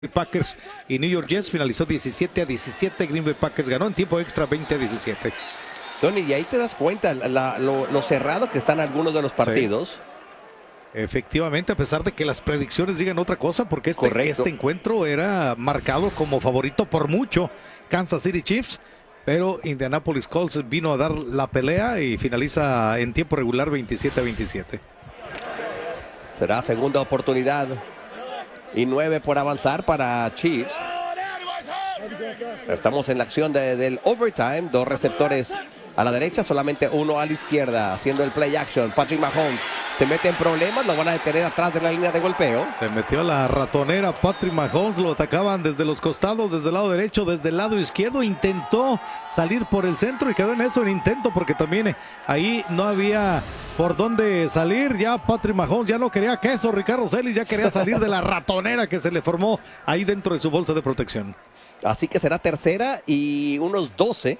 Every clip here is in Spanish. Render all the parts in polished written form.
Packers y New York Jets finalizó 17-17. Green Bay Packers ganó en tiempo extra 20-17. Tony, y ahí te das cuenta lo cerrado que están algunos de los partidos. Sí. Efectivamente, a pesar de que las predicciones digan otra cosa, porque este encuentro era marcado como favorito por mucho Kansas City Chiefs, pero Indianapolis Colts vino a dar la pelea y finaliza en tiempo regular 27-27. Será segunda oportunidad y 9 por avanzar para Chiefs. Estamos en la acción del overtime. 2 receptores a la derecha, solamente 1 a la izquierda, haciendo el play action. Patrick Mahomes se mete en problemas, lo van a detener atrás de la línea de golpeo. Se metió la ratonera Patrick Mahomes, lo atacaban desde los costados, desde el lado derecho, desde el lado izquierdo. Intentó salir por el centro y quedó en eso, en intento, porque también ahí no había por dónde salir. Ya Patrick Mahomes ya no quería queso, Ricardo Celis ya quería salir de la ratonera que se le formó ahí dentro de su bolsa de protección. Así que será tercera y unos 12.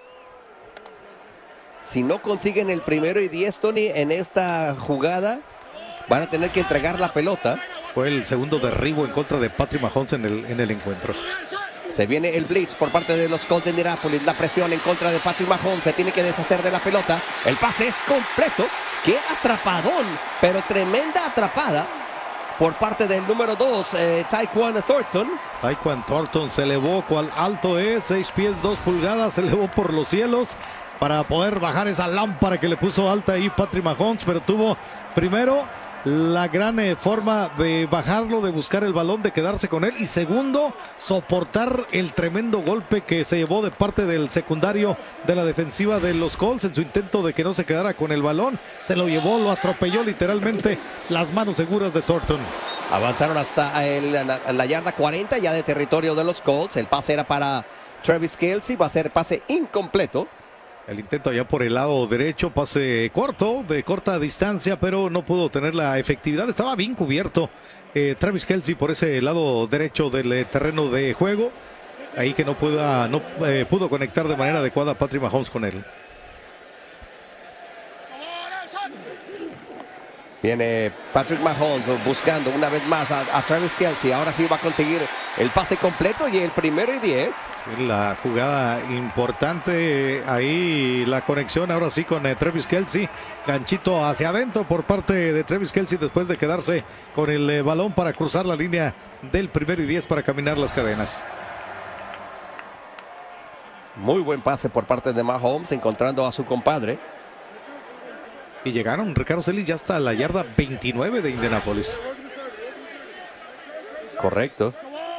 Si no consiguen el 1º y 10, Tony, en esta jugada, van a tener que entregar la pelota. Fue el segundo derribo en contra de Patrick Mahomes en el encuentro. Se viene el blitz por parte de los Colts de Indianapolis. La presión en contra de Patrick Mahomes. Se tiene que deshacer de la pelota. El pase es completo. ¡Qué atrapadón! Pero tremenda atrapada por parte del número 2, Tyquan Thornton. Tyquan Thornton se elevó, cual alto es, 6 pies 2 pulgadas, se elevó por los cielos para poder bajar esa lámpara que le puso alta ahí Patrick Mahomes, pero tuvo primero la gran forma de bajarlo, de buscar el balón, de quedarse con él, y segundo, soportar el tremendo golpe que se llevó de parte del secundario de la defensiva de los Colts en su intento de que no se quedara con el balón. Se lo llevó, lo atropelló literalmente, las manos seguras de Thornton. Avanzaron hasta la yarda 40 ya de territorio de los Colts. El pase era para Travis Kelce, va a ser pase incompleto. El intento allá por el lado derecho, pase corto, de corta distancia, pero no pudo tener la efectividad. Estaba bien cubierto Travis Kelce por ese lado derecho del terreno de juego. Ahí que no pudo conectar de manera adecuada a Patrick Mahomes con él. Viene Patrick Mahomes buscando una vez más a Travis Kelce. Ahora sí va a conseguir el pase completo y el 1º y 10. La jugada importante ahí, la conexión ahora sí con Travis Kelce. Ganchito hacia adentro por parte de Travis Kelce después de quedarse con el balón para cruzar la línea del 1º y 10 para caminar las cadenas. Muy buen pase por parte de Mahomes encontrando a su compadre. Y llegaron, Ricardo Celis, ya hasta la yarda 29 de Indianapolis. Correcto.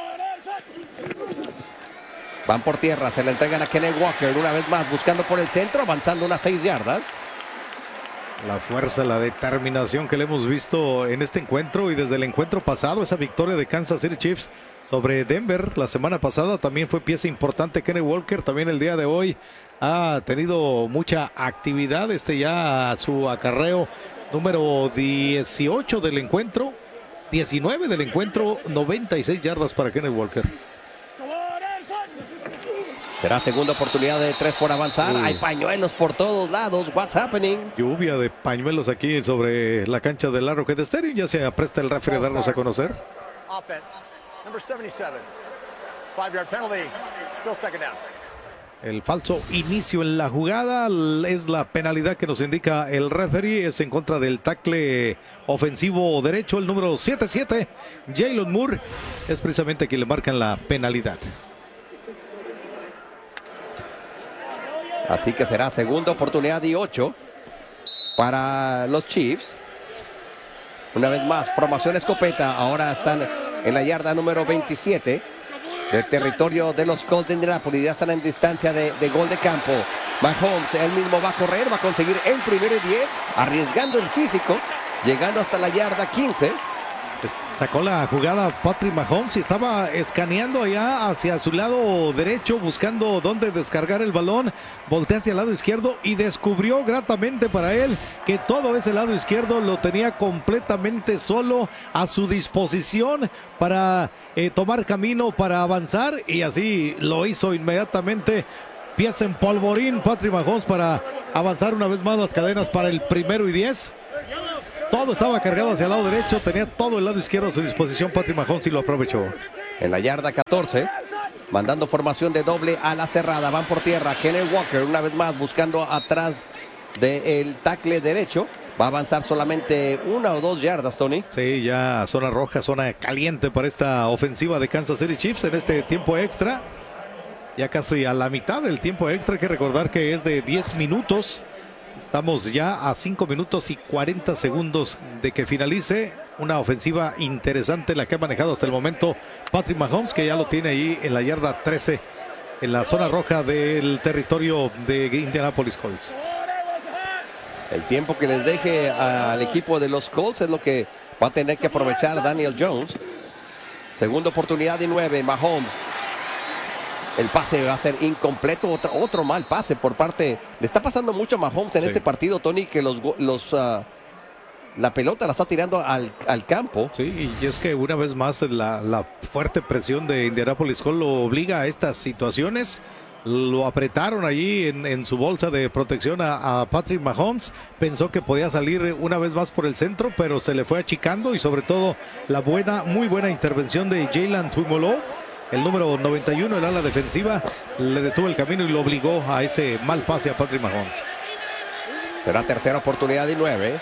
Van por tierra, se le entregan a Kenneth Walker una vez más, buscando por el centro, avanzando unas 6 yardas. La fuerza, la determinación que le hemos visto en este encuentro y desde el encuentro pasado, esa victoria de Kansas City Chiefs sobre Denver la semana pasada también fue pieza importante. Kenneth Walker también el día de hoy ha tenido mucha actividad, ya su acarreo número 18 del encuentro, 19 del encuentro, 96 yardas para Kenneth Walker. Será segunda oportunidad de 3 por avanzar. Hay pañuelos por todos lados. What's happening? Lluvia de pañuelos aquí sobre la cancha del Arrowhead Stadium. Ya se apresta el referee a darnos a conocer. Offense, number 77. 5-yard penalty. Still second down. El falso inicio en la jugada es la penalidad que nos indica el referee. Es en contra del tackle ofensivo derecho, el número 77, Jalen Moore. Es precisamente quien le marcan la penalidad. Así que será segunda oportunidad y 8 para los Chiefs. Una vez más, formación escopeta. Ahora están en la yarda número 27 del territorio de los Colts de Indianapolis. Ya están en distancia de gol de campo. Mahomes, él mismo va a correr, va a conseguir el 1º y 10, arriesgando el físico, llegando hasta la yarda 15. Sacó la jugada Patrick Mahomes y estaba escaneando allá hacia su lado derecho, buscando dónde descargar el balón. Voltea hacia el lado izquierdo y descubrió gratamente para él que todo ese lado izquierdo lo tenía completamente solo a su disposición para tomar camino, para avanzar, y así lo hizo inmediatamente. Pieza en polvorín Patrick Mahomes para avanzar una vez más las cadenas para el 1º y 10. Todo estaba cargado hacia el lado derecho, tenía todo el lado izquierdo a su disposición Patrick Mahomes y lo aprovechó. En la yarda 14, mandando formación de doble a la cerrada. Van por tierra. Kenneth Walker una vez más buscando atrás del tackle derecho. Va a avanzar solamente 1 o 2 yardas, Tony. Sí, ya zona roja, zona caliente para esta ofensiva de Kansas City Chiefs en este tiempo extra. Ya casi a la mitad del tiempo extra. Hay que recordar que es de 10 minutos. Estamos ya a 5 minutos y 40 segundos de que finalice. Una ofensiva interesante la que ha manejado hasta el momento Patrick Mahomes, que ya lo tiene ahí en la yarda 13 en la zona roja del territorio de Indianapolis Colts. El tiempo que les deje al equipo de los Colts es lo que va a tener que aprovechar Daniel Jones. Segunda oportunidad y 9, Mahomes. El pase va a ser incompleto, otro mal pase por parte. Le está pasando mucho a Mahomes en este partido, Tony, que la pelota la está tirando al campo. Sí, y es que una vez más la fuerte presión de Indianapolis Colts lo obliga a estas situaciones. Lo apretaron allí en su bolsa de protección a Patrick Mahomes. Pensó que podía salir una vez más por el centro, pero se le fue achicando, y sobre todo la muy buena intervención de Jalen Tuimoloau. El número 91, el ala defensiva, le detuvo el camino y lo obligó a ese mal pase a Patrick Mahomes. Será tercera oportunidad y 9.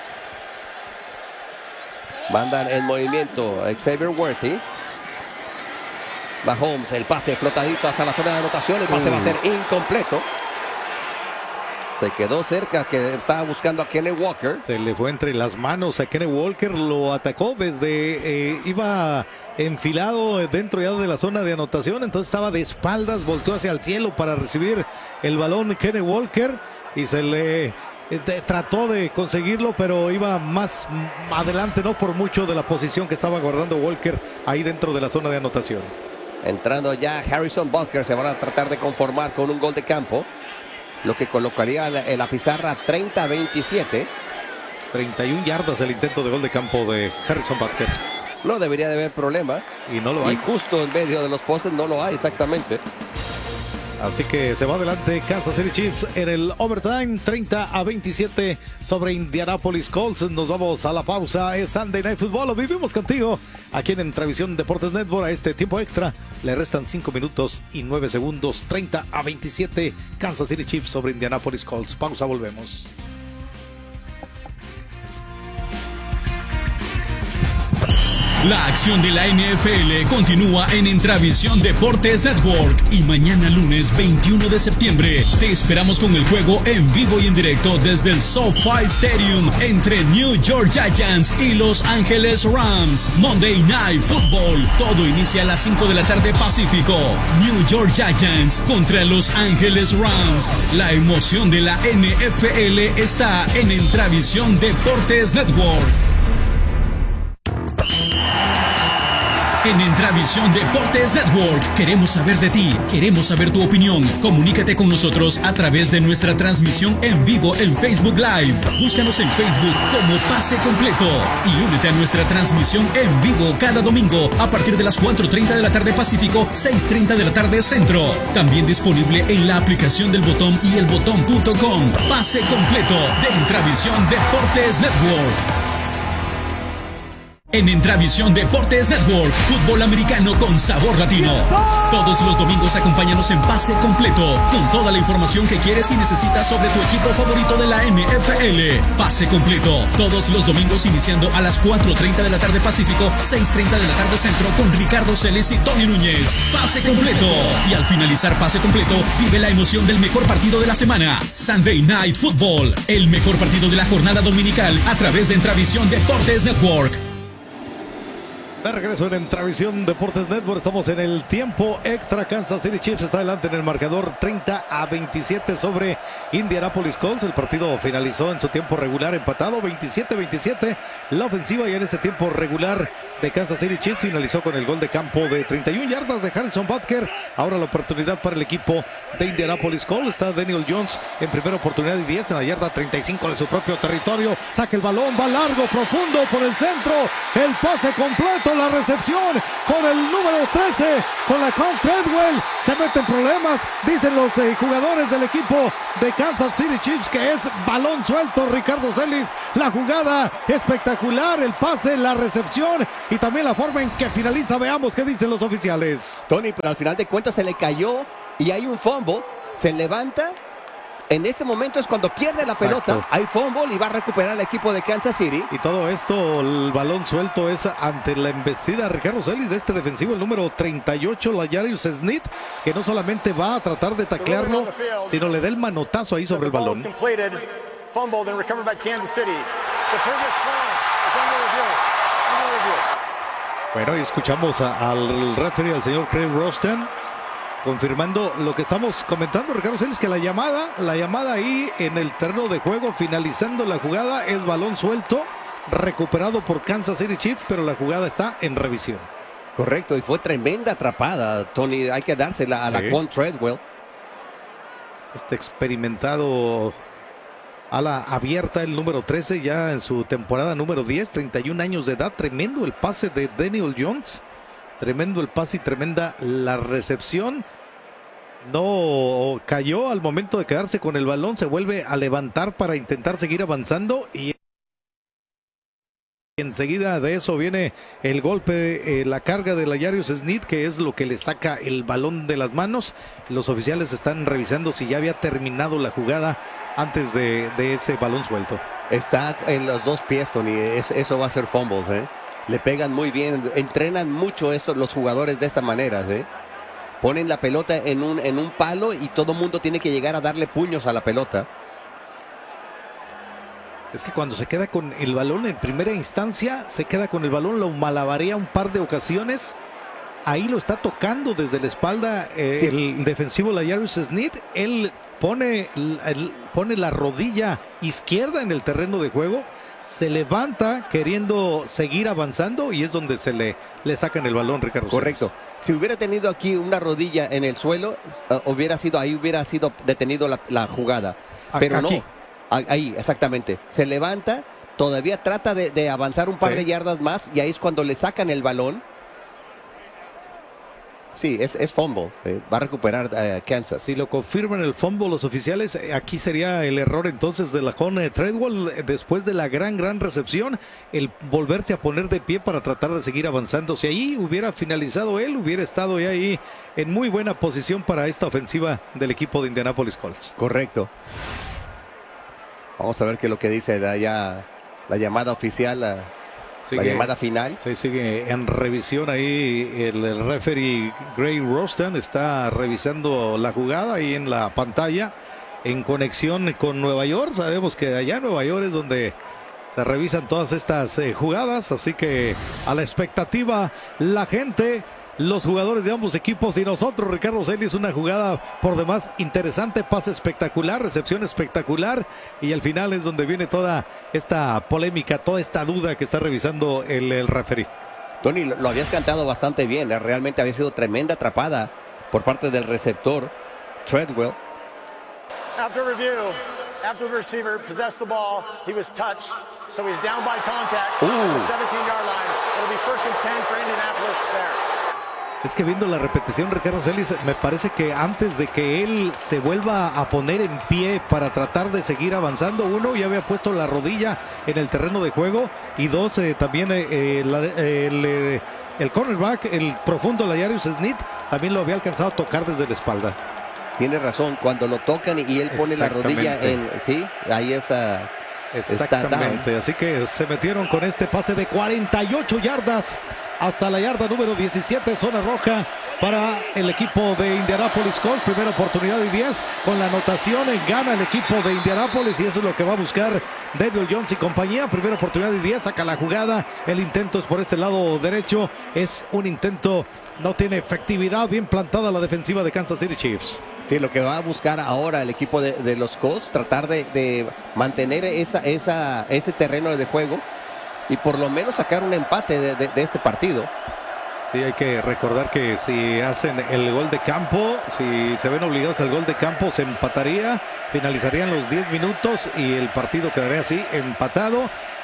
Mandan en movimiento a Xavier Worthy. Mahomes, el pase flotadito hasta la zona de anotación. El pase va a ser incompleto. Se quedó cerca, que estaba buscando a Kenneth Walker. Se le fue entre las manos a Kenneth Walker, lo atacó desde, iba enfilado dentro ya de la zona de anotación, entonces estaba de espaldas, volteó hacia el cielo para recibir el balón Kenneth Walker y se le trató de conseguirlo, pero iba más adelante, no por mucho, de la posición que estaba guardando Walker ahí dentro de la zona de anotación. Entrando ya Harrison Butker, se van a tratar de conformar con un gol de campo, lo que colocaría en la pizarra 30-27. 31 yardas el intento de gol de campo de Harrison Butker. No debería de haber problema. Y no lo hay. Y justo en medio de los postes no lo hay exactamente. Así que se va adelante Kansas City Chiefs en el overtime, 30-27 sobre Indianapolis Colts. Nos vamos a la pausa. Es Sunday Night Football. Lo vivimos contigo aquí en Entravisión Deportes Network. A este tiempo extra le restan 5 minutos y 9 segundos. 30-27 Kansas City Chiefs sobre Indianapolis Colts. Pausa, volvemos. La acción de la NFL continúa en Entravisión Deportes Network y mañana lunes 21 de septiembre te esperamos con el juego en vivo y en directo desde el SoFi Stadium entre New York Giants y Los Ángeles Rams. Monday Night Football. Todo inicia a las 5 de la tarde Pacífico. New York Giants contra Los Ángeles Rams. La emoción de la NFL está en Entravisión Deportes Network. En Entravisión Deportes Network queremos saber de ti, queremos saber tu opinión. Comunícate con nosotros a través de nuestra transmisión en vivo en Facebook Live. Búscanos en Facebook como Pase Completo y únete a nuestra transmisión en vivo cada domingo a partir de las 4:30 de la tarde Pacífico, 6:30 de la tarde Centro. También disponible en la aplicación del Botón y elbotón.com. Pase Completo de Entravisión Deportes Network. En Entravisión Deportes Network, fútbol americano con sabor latino. Todos los domingos acompáñanos en Pase Completo, con toda la información que quieres y necesitas sobre tu equipo favorito de la NFL. Pase Completo, todos los domingos iniciando a las 4:30 de la tarde Pacífico, 6:30 de la tarde Centro, con Ricardo Celes y Tony Núñez. Pase Completo. Y al finalizar Pase Completo, vive la emoción del mejor partido de la semana. Sunday Night Football, el mejor partido de la jornada dominical a través de Entravisión Deportes Network. De regreso en Entravisión Deportes Network, estamos en el tiempo extra. Kansas City Chiefs está adelante en el marcador 30-27 sobre Indianapolis Colts. El partido finalizó en su tiempo regular empatado 27-27. La ofensiva ya en este tiempo regular de Kansas City Chiefs finalizó con el gol de campo de 31 yardas de Harrison Butker. Ahora la oportunidad para el equipo de Indianapolis Colts. Está Daniel Jones en primera oportunidad y 10 en la yarda 35 de su propio territorio. Saca el balón, va largo, profundo por el centro. El pase completo. momento la recepción con el número 13, con la Con Treadwell. Se meten problemas, dicen los jugadores del equipo de Kansas City Chiefs, que es balón suelto. Ricardo Celis, la jugada espectacular, el pase, la recepción y también la forma en que finaliza. Veamos qué dicen los oficiales. Tony, pero al final de cuentas se le cayó y hay un fumble, se levanta. En este momento es cuando pierde la pelota. Hay fumble y va a recuperar el equipo de Kansas City. Y todo esto, el balón suelto es ante la embestida Ricardo Celis de este defensivo, el número 38, L'Jarius Sneed, que no solamente va a tratar de taclearlo, sino le da el manotazo ahí sobre el balón. Bueno, y escuchamos al referee, al señor Craig Rostan, confirmando lo que estamos comentando, Ricardo Celis, que la llamada ahí en el terreno de juego, finalizando la jugada, es balón suelto, recuperado por Kansas City Chiefs, pero la jugada está en revisión. Correcto, y fue tremenda atrapada, Tony, hay que dársela a la Quan Treadwell. Este experimentado ala abierta, el número 13, ya en su temporada número 10, 31 años de edad, tremendo el pase de Daniel Jones. Tremendo el pase y tremenda la recepción. No cayó al momento de quedarse con el balón. Se vuelve a levantar para intentar seguir avanzando. Y enseguida de eso viene el golpe, la carga de L'Jarius Sneed, que es lo que le saca el balón de las manos. Los oficiales están revisando si ya había terminado la jugada antes de ese balón suelto. Está en los dos pies, Tony. Eso va a ser fumbles, ¿eh? Le pegan muy bien, entrenan mucho los jugadores de esta manera, ¿eh? Ponen la pelota en un palo y todo el mundo tiene que llegar a darle puños a la pelota. Es que cuando se queda con el balón en primera instancia, se queda con el balón, lo malabarea un par de ocasiones. Ahí lo está tocando desde la espalda el defensivo L'Jarius Sneed. Él pone la rodilla izquierda en el terreno de juego. Se levanta queriendo seguir avanzando y es donde se le sacan el balón, Ricardo. Correcto. Si hubiera tenido aquí una rodilla en el suelo, hubiera sido detenido la jugada. Pero aquí. No, ahí, exactamente. Se levanta, todavía trata de avanzar un par de yardas más y ahí es cuando le sacan el balón. Sí, es fumble. Va a recuperar Kansas. Si lo confirman el fumble los oficiales, aquí sería el error entonces de la Con Treadwell después de la gran recepción, el volverse a poner de pie para tratar de seguir avanzando. Si ahí hubiera finalizado él, hubiera estado ya ahí en muy buena posición para esta ofensiva del equipo de Indianapolis Colts. Correcto. Vamos a ver qué es lo que dice la llamada oficial. La llamada final. Sí, sigue en revisión ahí el referee Gray Rostan. Está revisando la jugada ahí en la pantalla en conexión con Nueva York. Sabemos que allá en Nueva York es donde se revisan todas estas jugadas. Así que a la expectativa la gente, los jugadores de ambos equipos y nosotros, Ricardo Celis, una jugada por demás interesante, pase espectacular, recepción espectacular y al final es donde viene toda esta polémica, toda esta duda que está revisando el referee. Tony, lo habías cantado bastante bien, realmente había sido tremenda atrapada por parte del receptor Treadwell. After review, after the receiver possessed the ball, he was touched, so he's down by contact at the 17-yard line. It'll be 1st and 10 for Indianapolis there. Es que viendo la repetición, Ricardo Celis, me parece que antes de que él se vuelva a poner en pie para tratar de seguir avanzando, uno, ya había puesto la rodilla en el terreno de juego y dos, también el cornerback, el profundo L'Jarius Sneed, también lo había alcanzado a tocar desde la espalda. Tiene razón, cuando lo tocan y él pone la rodilla en... Sí, ahí es... Exactamente, así que se metieron con este pase de 48 yardas hasta la yarda número 17, zona roja para el equipo de Indianapolis Colts. Primera oportunidad y 10 con la anotación, gana el equipo de Indianapolis y eso es lo que va a buscar Daniel Jones y compañía. Primera oportunidad y 10, saca la jugada, el intento es por este lado derecho, es un intento, no tiene efectividad, bien plantada la defensiva de Kansas City Chiefs. Sí, lo que va a buscar ahora el equipo de los Colts, tratar de mantener ese terreno de juego y por lo menos sacar un empate de este partido. Sí, hay que recordar que si hacen el gol de campo, si se ven obligados al gol de campo, se empataría, finalizarían los 10 minutos y el partido quedaría así, empatado.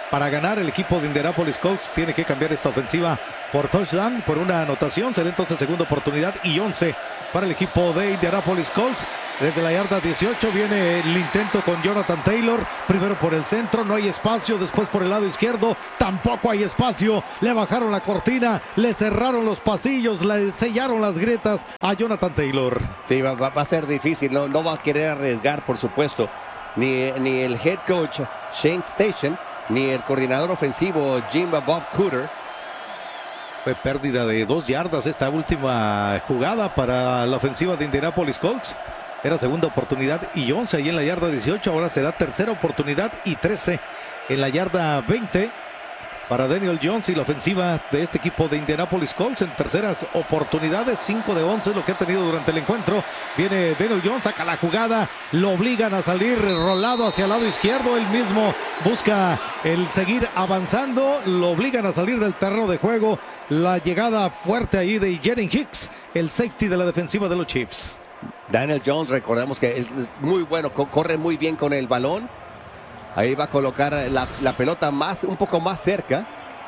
para ganar. El equipo de Indianapolis Colts tiene que cambiar esta ofensiva por touchdown, por una anotación. Será entonces segunda oportunidad y 11 para el equipo de Indianapolis Colts. Desde la yarda 18 viene el intento con Jonathan Taylor. Primero por el centro, no hay espacio. Después por el lado izquierdo, tampoco hay espacio. Le bajaron la cortina, le cerraron los pasillos, le sellaron las grietas a Jonathan Taylor. Sí, va a ser difícil. No va a querer arriesgar, por supuesto. Ni el head coach Shane Station, ni el coordinador ofensivo Jim Bob Cooter. Fue pérdida de 2 yardas esta última jugada para la ofensiva de Indianapolis Colts. Era segunda oportunidad y 11 ahí en la yarda 18. Ahora será tercera oportunidad y 13 en la yarda 20 para Daniel Jones y la ofensiva de este equipo de Indianapolis Colts en terceras oportunidades. 5 de 11 es lo que ha tenido durante el encuentro. Viene Daniel Jones, saca la jugada, lo obligan a salir rolado hacia el lado izquierdo. Él mismo busca el seguir avanzando, lo obligan a salir del terreno de juego. La llegada fuerte ahí de Jaren Hicks, el safety de la defensiva de los Chiefs. Daniel Jones, recordemos que es muy bueno, corre muy bien con el balón. Ahí va a colocar la pelota un poco más cerca.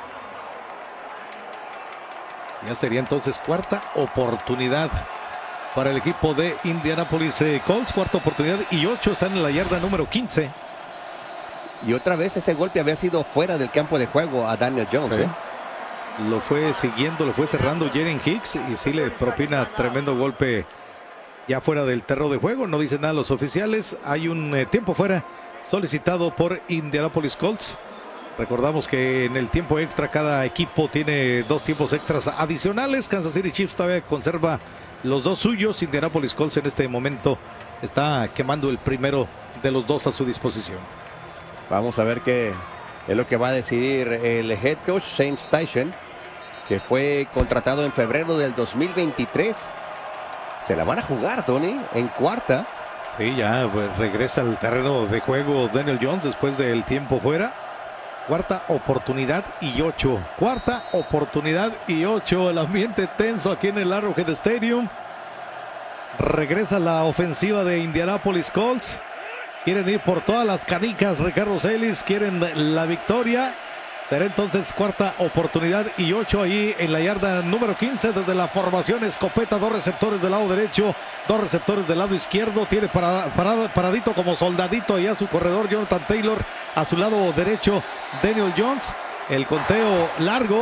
Ya sería entonces cuarta oportunidad para el equipo de Indianapolis Colts. Cuarta oportunidad y 8 están en la yarda número 15. Y otra vez ese golpe había sido fuera del campo de juego a Daniel Jones. Sí. Lo fue siguiendo, lo fue cerrando Jaren Hicks y sí le propina tremendo golpe ya fuera del terreno de juego. No dicen nada los oficiales. Hay un tiempo fuera solicitado por Indianapolis Colts. Recordamos que en el tiempo extra cada equipo tiene 2 tiempos extras adicionales. Kansas City Chiefs todavía conserva los 2 suyos. Indianapolis Colts en este momento está quemando el primero de los 2 a su disposición. Vamos a ver qué es lo que va a decidir el head coach Shane Station, que fue contratado en febrero del 2023. Se la van a jugar, Tony, en cuarta. Sí, ya pues, regresa al terreno de juego Daniel Jones después del tiempo fuera. Cuarta oportunidad y 8. Cuarta oportunidad y 8. El ambiente tenso aquí en el Arrowhead Stadium. Regresa la ofensiva de Indianapolis Colts. Quieren ir por todas las canicas, Ricardo Celis. Quieren la victoria. Será entonces cuarta oportunidad y 8 ahí en la yarda número 15 desde la formación escopeta. 2 receptores del lado derecho, 2 receptores del lado izquierdo. Tiene paradito como soldadito allá su corredor Jonathan Taylor. A su lado derecho Daniel Jones. El conteo largo.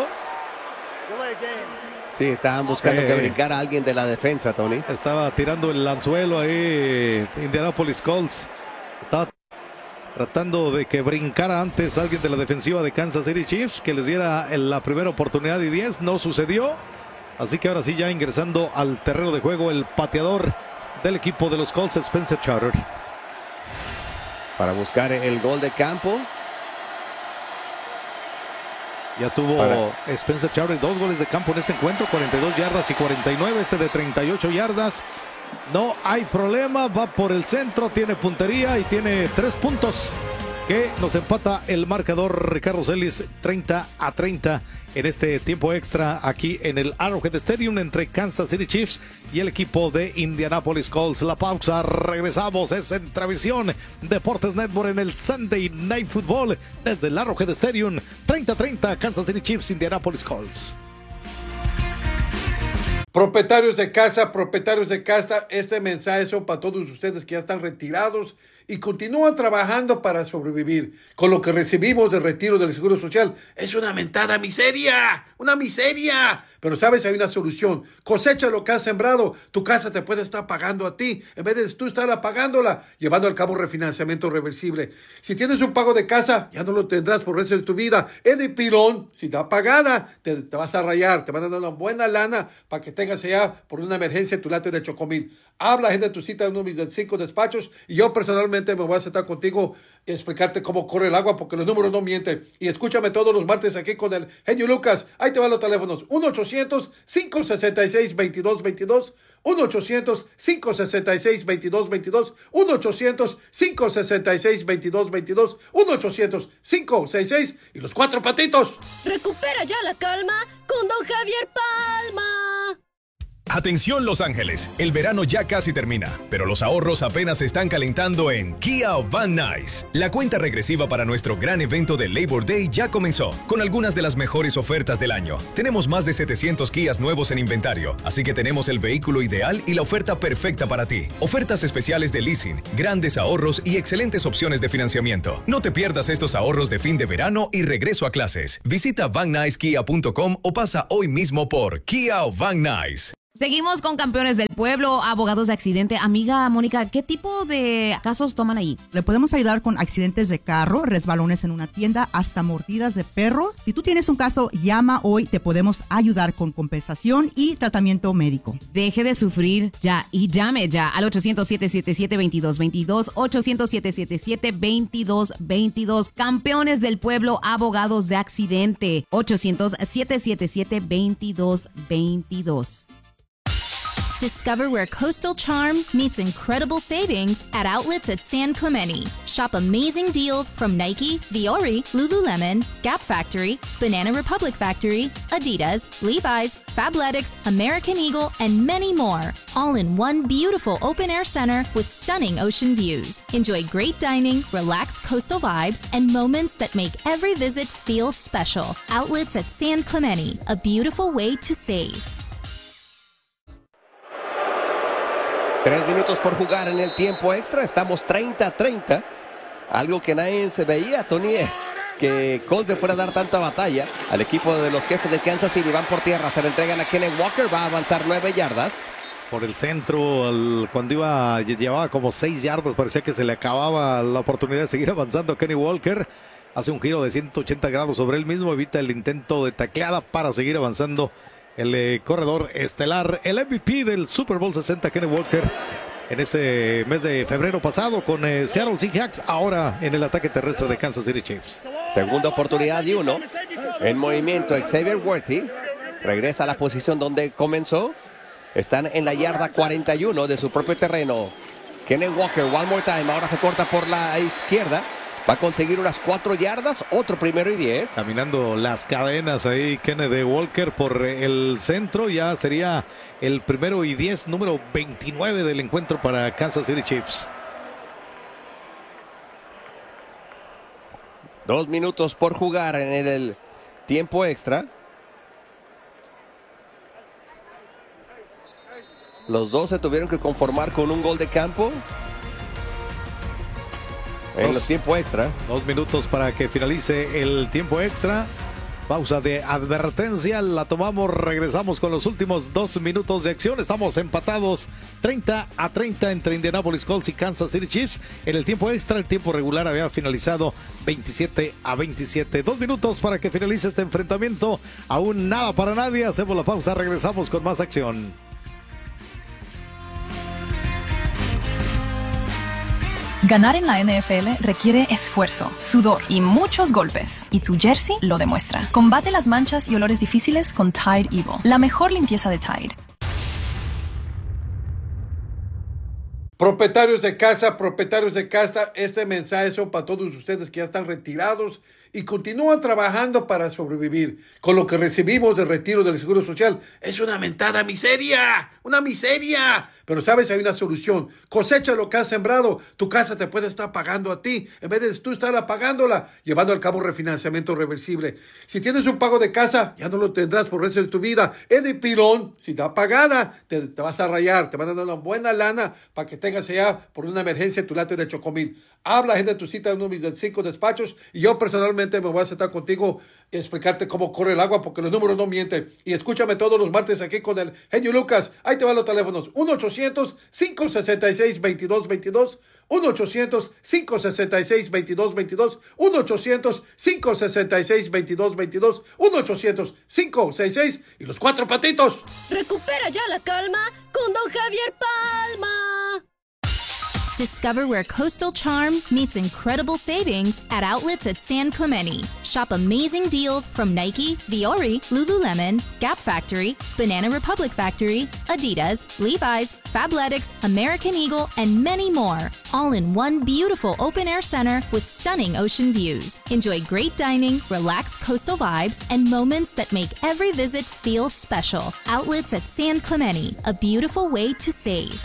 Sí, estaban buscando que brincara a alguien de la defensa, Tony. Estaba tirando el anzuelo ahí Indianapolis Colts. Estaba tratando de que brincara antes alguien de la defensiva de Kansas City Chiefs, que les diera la primera oportunidad y 10. No sucedió. Así que ahora sí, ya ingresando al terreno de juego, el pateador del equipo de los Colts, Spencer Charter. Para buscar el gol de campo. Ya tuvo Spencer Charter 2 goles de campo en este encuentro, 42 yardas y 49, este de 38 yardas. No hay problema, va por el centro, tiene puntería y tiene 3 puntos que nos empata el marcador. Ricardo Celis, 30-30 en este tiempo extra aquí en el Arrowhead Stadium entre Kansas City Chiefs y el equipo de Indianapolis Colts. La pausa, regresamos, es en Travisión Deportes Network en el Sunday Night Football desde el Arrowhead Stadium. 30-30 Kansas City Chiefs, Indianapolis Colts. Propietarios de casa, este mensaje son para todos ustedes que ya están retirados y continúan trabajando para sobrevivir. Con lo que recibimos del retiro del Seguro Social es una mentada miseria, una miseria. Pero sabes, hay una solución. Cosecha lo que has sembrado. Tu casa te puede estar pagando a ti, en vez de tú estar pagándola, llevando al cabo refinanciamiento reversible. Si tienes un pago de casa, ya no lo tendrás por el resto de tu vida. Eddie Pilón, si está pagada, te vas a rayar, te van a dar una buena lana para que tengas allá por una emergencia tu late de Chocomil. Habla, agenda tu cita en uno de mis 5 despachos y yo personalmente me voy a sentar contigo y explicarte cómo corre el agua porque los números no mienten. Y escúchame todos los martes aquí con el genio Lucas. Ahí te van los teléfonos. 1-800-566-2222. 1-800-566-2222. 1-800-566-2222. 1-800-566 y los 4 patitos. Recupera ya la calma con Don Javier Palma. Atención Los Ángeles, el verano ya casi termina, pero los ahorros apenas se están calentando en Kia Van Nuys. La cuenta regresiva para nuestro gran evento de Labor Day ya comenzó, con algunas de las mejores ofertas del año. Tenemos más de 700 Kias nuevos en inventario, así que tenemos el vehículo ideal y la oferta perfecta para ti. Ofertas especiales de leasing, grandes ahorros y excelentes opciones de financiamiento. No te pierdas estos ahorros de fin de verano y regreso a clases. Visita VanNuysKia.com o pasa hoy mismo por Kia Van Nuys. Seguimos con Campeones del Pueblo, abogados de accidente. Amiga Mónica, ¿qué tipo de casos toman ahí? Le podemos ayudar con accidentes de carro, resbalones en una tienda, hasta mordidas de perro. Si tú tienes un caso, llama hoy, te podemos ayudar con compensación y tratamiento médico. Deje de sufrir ya y llame ya al 800-777-2222, 800-777-2222. Campeones del Pueblo, abogados de accidente, 800-777-2222. Discover where coastal charm meets incredible savings at outlets at San Clemente. Shop amazing deals from Nike, Viore, Lululemon, Gap Factory, Banana Republic Factory, Adidas, Levi's, Fabletics, American Eagle, and many more. All in one beautiful open-air center with stunning ocean views. Enjoy great dining, relaxed coastal vibes, and moments that make every visit feel special. Outlets at San Clemente, a beautiful way to save. 3 minutos por jugar en el tiempo extra. Estamos 30-30. Algo que nadie se veía, Tony, que Colts le fuera a dar tanta batalla al equipo de los Jefes de Kansas City. Van por tierra, se le entregan a Kenneth Walker. Va a avanzar 9 yardas. Por el centro, cuando llevaba como 6 yardas, parecía que se le acababa la oportunidad de seguir avanzando. Kenny Walker hace un giro de 180 grados sobre él mismo, evita el intento de tacleada para seguir avanzando. El corredor estelar, el MVP del Super Bowl 60, Kenny Walker, en ese mes de febrero pasado con Seattle Seahawks, ahora en el ataque terrestre de Kansas City Chiefs. Segunda oportunidad y 1. En movimiento, Xavier Worthy regresa a la posición donde comenzó. Están en la yarda 41 de su propio terreno. Kenneth Walker, one more time, ahora se corta por la izquierda. Va a conseguir unas 4 yardas, otro 1º y 10. Caminando las cadenas ahí, Kenneth Walker por el centro. Ya sería el 1º y 10, número 29 del encuentro para Kansas City Chiefs. 2 minutos por jugar en el tiempo extra. Los dos se tuvieron que conformar con un gol de campo. En el tiempo extra. 2 minutos para que finalice el tiempo extra. Pausa de advertencia, la tomamos, regresamos con los últimos 2 minutos de acción. Estamos empatados 30-30 entre Indianapolis Colts y Kansas City Chiefs. En el tiempo extra, el tiempo regular había finalizado 27-27. 2 minutos para que finalice este enfrentamiento. Aún nada para nadie. Hacemos la pausa, regresamos con más acción. Ganar en la NFL requiere esfuerzo, sudor y muchos golpes. Y tu jersey lo demuestra. Combate las manchas y olores difíciles con Tide Evo, la mejor limpieza de Tide. Propietarios de casa, este mensaje son para todos ustedes que ya están retirados y continúan trabajando para sobrevivir. Con lo que recibimos de retiro del Seguro Social es una mentada miseria, una miseria. Pero sabes, hay una solución. Cosecha lo que has sembrado. Tu casa te puede estar pagando a ti en vez de tú estar apagándola, llevando al cabo refinanciamiento reversible. Si tienes un pago de casa, ya no lo tendrás por el resto de tu vida. Es de pilón. Si está pagada, te vas a rayar. Te van a dar una buena lana para que tengas allá por una emergencia tu late de Chocomil. Habla, agenda tu cita en uno de mis 5 despachos y yo personalmente me voy a sentar contigo y explicarte cómo corre el agua porque los números no mienten. Y escúchame todos los martes aquí con el genio Lucas. Ahí te van los teléfonos. 1-800-566-2222. 1-800-566-2222. 1-800-566-2222. 1-800-566 y los 4 patitos. Recupera ya la calma con Don Javier Palma. Discover where coastal charm meets incredible savings at outlets at San Clemente. Shop amazing deals from Nike, Diori, Lululemon, Gap Factory, Banana Republic Factory, Adidas, Levi's, Fabletics, American Eagle, and many more. All in one beautiful open-air center with stunning ocean views. Enjoy great dining, relaxed coastal vibes, and moments that make every visit feel special. Outlets at San Clemente, a beautiful way to save.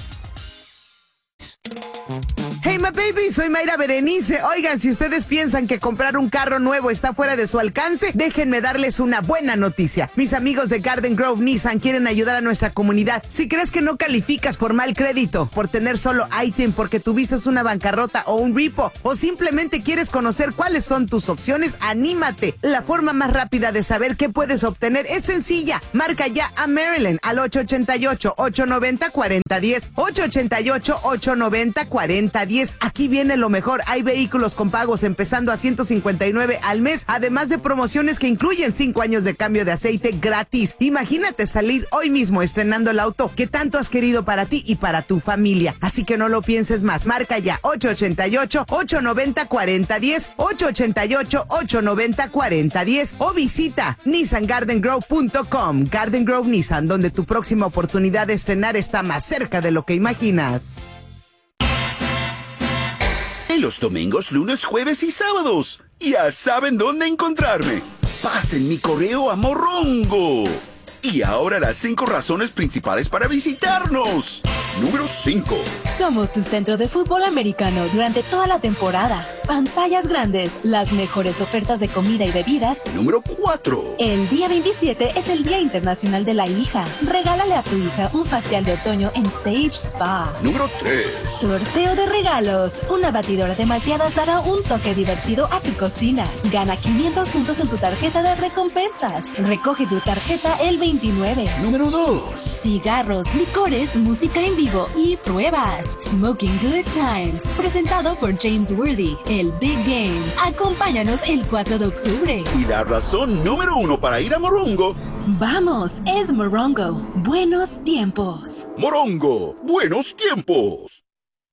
Hey, my baby, soy Mayra Berenice. Oigan, si ustedes piensan que comprar un carro nuevo está fuera de su alcance, déjenme darles una buena noticia. Mis amigos de Garden Grove Nissan quieren ayudar a nuestra comunidad. Si crees que no calificas por mal crédito, por tener solo ITIN, porque tuviste una bancarrota o un repo, o simplemente quieres conocer cuáles son tus opciones, anímate. La forma más rápida de saber qué puedes obtener es sencilla. Marca ya a Maryland al 888-890-4010, 888-890-4010. Aquí viene lo mejor. Hay vehículos con pagos empezando a $159 al mes, además de promociones que incluyen 5 años de cambio de aceite gratis. Imagínate salir hoy mismo estrenando el auto que tanto has querido para ti y para tu familia. Así que no lo pienses más. Marca ya 888-890-4010, 888-890-4010 o visita NissanGardenGrove.com. Garden Grove Nissan, donde tu próxima oportunidad de estrenar está más cerca de lo que imaginas. Los domingos, lunes, jueves y sábados. Ya saben dónde encontrarme. Pasen mi correo a Morongo. Y ahora las 5 razones principales para visitarnos. Número 5. Somos tu centro de fútbol americano durante toda la temporada. Pantallas grandes, las mejores ofertas de comida y bebidas. Número 4. El día 27 es el Día Internacional de la Hija. Regálale a tu hija un facial de otoño en Sage Spa. Número 3. Sorteo de regalos. Una batidora de malteadas dará un toque divertido a tu cocina. Gana 500 puntos en tu tarjeta de recompensas. Recoge tu tarjeta el 29. Número 2. Cigarros, licores, música en vivo y pruebas. Smoking Good Times. Presentado por James Worthy, el Big Game. Acompáñanos el 4 de octubre. Y la razón número 1 para ir a Morongo. Vamos, es Morongo. Buenos tiempos. Morongo, buenos tiempos.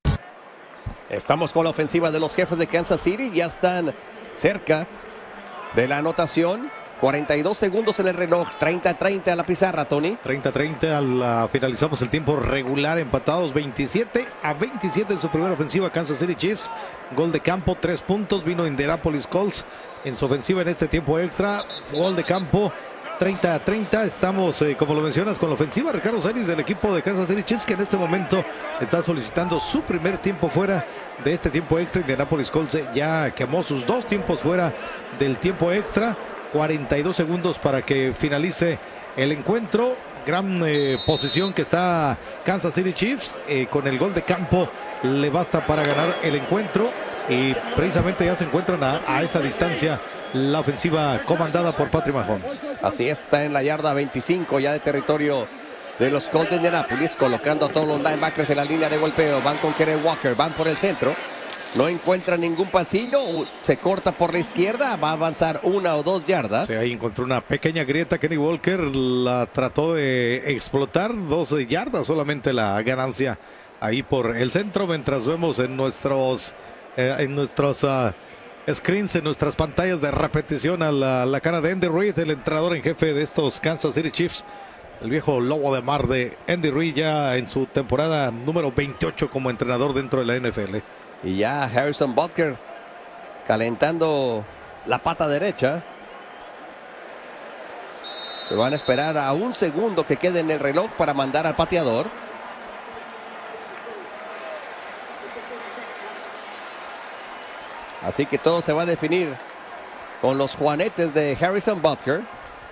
Estamos con la ofensiva de los Jefes de Kansas City. Ya están cerca de la anotación. 42 segundos en el reloj, 30-30 a la pizarra, Tony. 30-30, finalizamos el tiempo regular, empatados 27-27 en su primera ofensiva. Kansas City Chiefs, gol de campo, 3 puntos, vino Indianapolis Colts en su ofensiva en este tiempo extra, gol de campo. 30-30, estamos, como lo mencionas, con la ofensiva Ricardo Celis del equipo de Kansas City Chiefs, que en este momento está solicitando su primer tiempo fuera de este tiempo extra. Indianapolis Colts ya quemó sus 2 tiempos fuera del tiempo extra. 42 segundos para que finalice el encuentro. Gran posición que está Kansas City Chiefs. Con el gol de campo le basta para ganar el encuentro. Y precisamente ya se encuentran a esa distancia la ofensiva comandada por Patrick Mahomes. Así está en la yarda 25 ya de territorio de los Colts de Indianapolis, colocando a todos los linebackers en la línea de golpeo. Van con Kenneth Walker, van por el centro. No encuentra ningún pasillo, se corta por la izquierda, va a avanzar 1 o 2 yardas. Sí, ahí encontró una pequeña grieta. Kenny Walker la trató de explotar, 12 yardas solamente la ganancia ahí por el centro, mientras vemos en nuestros screens, en nuestras pantallas de repetición a la cara de Andy Reid, el entrenador en jefe de estos Kansas City Chiefs. El viejo lobo de mar de Andy Reid, ya en su temporada número 28 como entrenador dentro de la NFL. Y ya Harrison Butker calentando la pata derecha. Se van a esperar a 1 segundo que quede en el reloj para mandar al pateador. Así que todo se va a definir con los juanetes de Harrison Butker.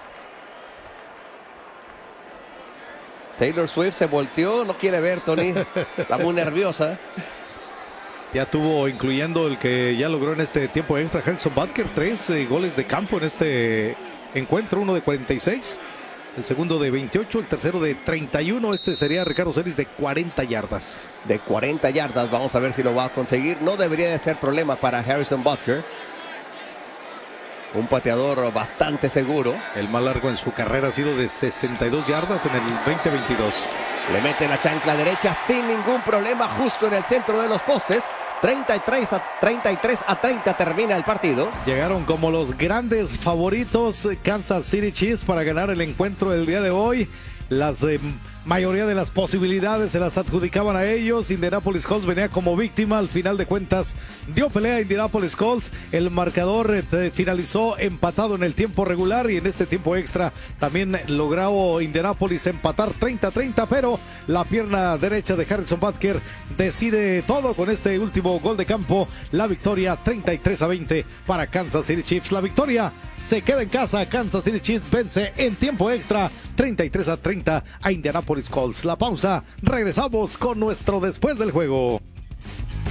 Taylor Swift se volteó, no quiere ver, Tony. Está muy nerviosa. Ya tuvo, incluyendo el que ya logró en este tiempo extra, Harrison Butker, 3 goles de campo en este encuentro, uno de 46, el segundo de 28, el tercero de 31, este sería Ricardo Celis de 40 yardas. De 40 yardas, vamos a ver si lo va a conseguir. No debería de ser problema para Harrison Butker. Un pateador bastante seguro. El más largo en su carrera ha sido de 62 yardas en el 2022. Le mete la chancla derecha sin ningún problema justo en el centro de los postes. 33 a 30 termina el partido. Llegaron como los grandes favoritos Kansas City Chiefs para ganar el encuentro del día de hoy. Las mayoría de las posibilidades se las adjudicaban a ellos. Indianapolis Colts venía como víctima. Al final de cuentas dio pelea a Indianapolis Colts. El marcador finalizó empatado en el tiempo regular y en este tiempo extra también logró Indianapolis empatar 30-30, pero la pierna derecha de Harrison Butker decide todo con este último gol de campo. La victoria 33-20 para Kansas City Chiefs. La victoria se queda en casa. Kansas City Chiefs vence en tiempo extra 33-30 a Indianapolis Colts. La pausa, regresamos con nuestro después del juego.